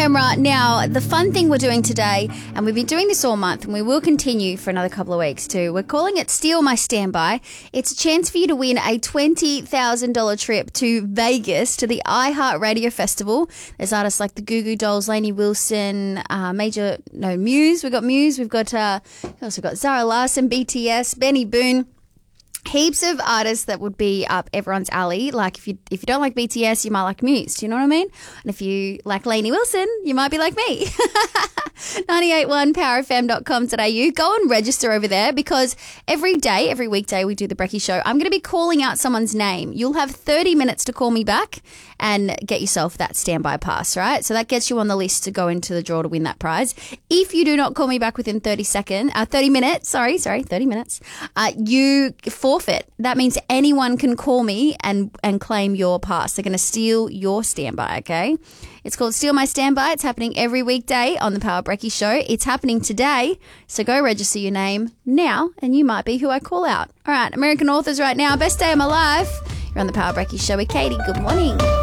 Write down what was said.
camera. Now, the fun thing we're doing today, and we've been doing this all month, and we will continue for another couple of weeks too, we're calling it Steal My Standby. It's a chance for you to win a $20,000 trip to Vegas to the iHeartRadio Festival. There's artists like the Goo Goo Dolls, Lainey Wilson, Muse. We've got Muse. We've got, we also got Zara Larsson, BTS, Benny Boone. Heaps of artists that would be up everyone's alley. Like if you don't like BTS, you might like Muse. Do you know what I mean? And if you like Lainey Wilson, you might be like me. 981powerfm.com.au. Go and register over there because every weekday we do the Brekkie Show. I'm going to be calling out someone's name. You'll have 30 minutes to call me back and get yourself that standby pass, right? So that gets you on the list to go into the draw to win that prize. If you do not call me back within 30 minutes, you forfeit. That means anyone can call me and claim your pass. They're going to steal your standby, okay? It's called Steal My Standby. It's happening every weekday on the Power Brekkie Show. It's happening today, so go register your name now and you might be who I call out. All right, American Authors right now. Best day of my life. You're on the Power Brekkie Show with Katie. Good morning.